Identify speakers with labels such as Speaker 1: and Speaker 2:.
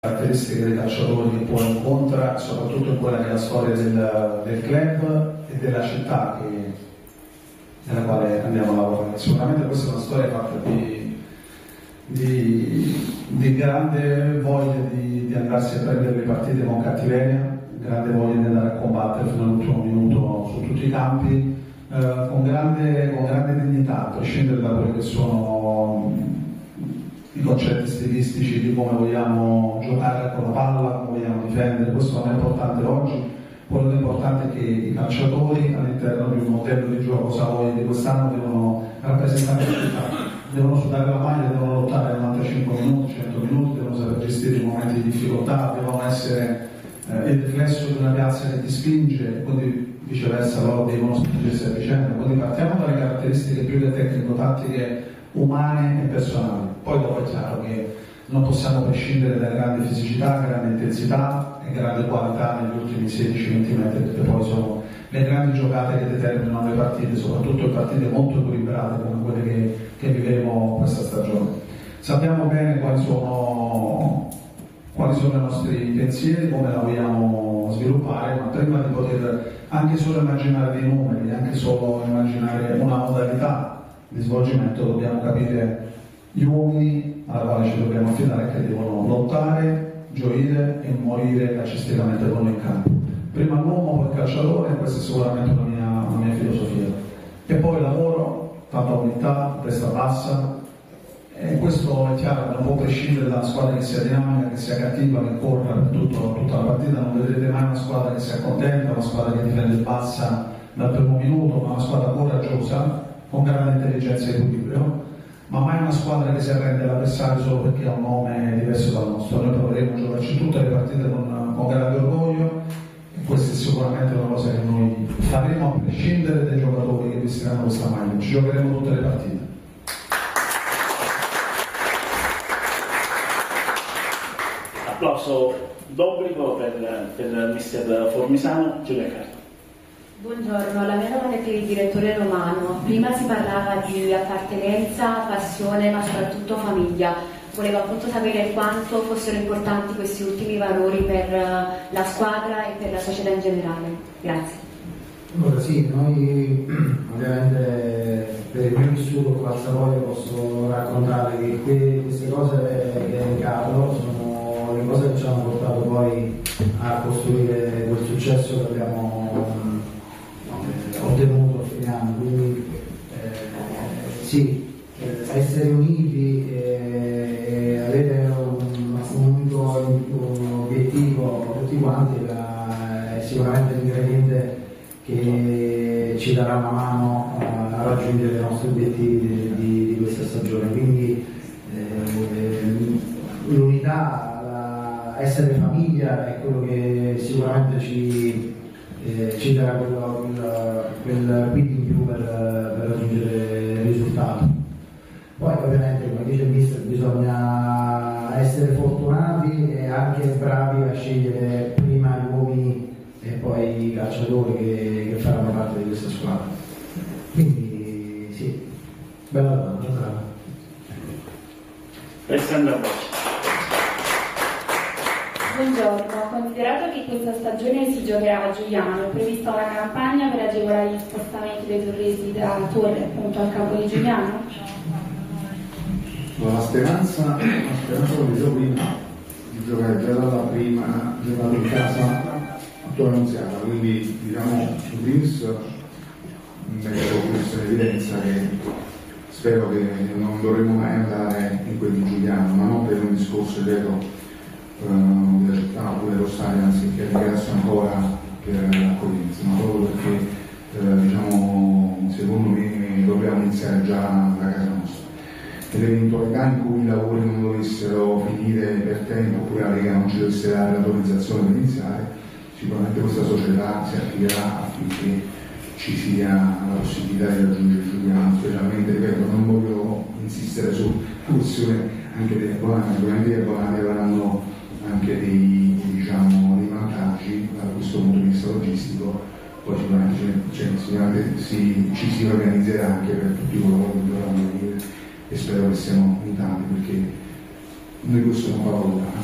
Speaker 1: caratteristiche dei calciatori che poi incontra, soprattutto in quella che è la storia del club e della città nella quale andiamo a lavorare. Sicuramente questa è una storia fatta di grande voglia di andarsi a prendere le partite con cattiveria, grande voglia di andare a combattere fino all'ultimo minuto su tutti i campi, con grande dignità, a prescindere da quelli che sono i concetti stilistici di come vogliamo giocare con la palla, come vogliamo difendere. Questo non è importante oggi. Quello che è importante è che i calciatori all'interno di un modello di gioco Savoia di quest'anno devono rappresentare la città, devono sudare la maglia, devono lottare 95 minuti, 100 minuti, devono saper gestire i momenti di difficoltà, devono essere il riflesso di una piazza che ti spinge, e quindi viceversa loro devono spingersi a vicenda. Quindi partiamo dalle caratteristiche più che tecnico-tattiche, umane e personali. Poi dopo è chiaro che non possiamo prescindere da grande fisicità, grande intensità e grande qualità negli ultimi 16-20 metri, perché poi sono le grandi giocate che determinano le partite, soprattutto le partite molto equilibrate come quelle che vivremo questa stagione. Sappiamo bene quali sono i nostri pensieri, come la vogliamo sviluppare, ma prima di poter anche solo immaginare dei numeri, anche solo immaginare una modalità di svolgimento, dobbiamo capire gli uomini alla quale ci dobbiamo affidare, che devono lottare, gioire e morire calcisticamente con noi in campo. Prima l'uomo, poi il calciatore, questa è sicuramente la mia filosofia. E poi lavoro, tanta umiltà, testa bassa, e questo è chiaro che non può prescindere da una squadra che sia dinamica, che sia cattiva, che corra per tutta la partita. Non vedrete mai una squadra che si accontenta, una squadra che difende bassa dal primo minuto, ma una squadra coraggiosa, con grande intelligenza e equilibrio, ma mai una squadra che si arrende all'avversario solo perché ha un nome diverso dal nostro. Noi proveremo a giocarci tutte le partite con grande orgoglio, e questa è sicuramente una cosa che noi faremo a prescindere dai giocatori che vestiranno questa maglia. Ci giocheremo tutte le partite.
Speaker 2: Applauso d'obbligo per mister Formisano. Giulia Carta.
Speaker 3: Buongiorno, la mia domanda è per il direttore Romano. Prima si parlava di appartenenza, passione, ma soprattutto famiglia. Volevo appunto sapere quanto fossero importanti questi ultimi valori per la squadra e per la società in generale. Grazie.
Speaker 4: Allora sì, noi ovviamente per il mio vissuto qua a Savoia posso raccontare che queste cose che hai indicato sono le cose che ci hanno portato poi a costruire quel successo che abbiamo ottenuto a fine anno. Quindi sì, essere uniti e avere un unico obiettivo tutti quanti è sicuramente l'ingrediente che ci darà una mano a raggiungere i nostri obiettivi di questa stagione. Quindi l'unità, essere famiglia è quello che sicuramente ci darà quel quid in più per raggiungere il risultato. Poi ovviamente, come dice il mister, bisogna essere fortunati e anche bravi a scegliere prima gli uomini e poi i calciatori che faranno parte di questa squadra. Quindi sì, bella domanda, brava.
Speaker 2: Alessandra Boccia.
Speaker 5: Buongiorno, considerato che questa stagione si giocherà a Giuliano, è prevista una campagna per agevolare gli spostamenti dei torresi da Torre appunto al campo di Giuliano?
Speaker 6: La speranza, come dicevo prima, di giocare già dalla prima giornata in casa a Torre Annunziata, quindi diciamo su Vince metto questa evidenza che spero che non dovremo mai andare in quel di Giuliano, ma non per un discorso, ripeto, della città oppure Rosario, anzi che ringrazio ancora per l'accoglienza, ma proprio perché diciamo, secondo me dobbiamo iniziare già da casa nostra. E l'eventualità in cui i lavori non dovessero finire per tempo oppure la Lega non ci dovesse dare l'autorizzazione per iniziare, sicuramente questa società si attiverà affinché ci sia la possibilità di raggiungere Giuliano, specialmente, ripeto, non voglio insistere sulla questione anche delle abbonati, sicuramente gli abbonati avranno anche dei vantaggi da questo punto di vista logistico, poi sicuramente ci si organizzerà anche per tutti coloro che dovranno venire, e spero che siano in tanti, perché noi questo non fa paura.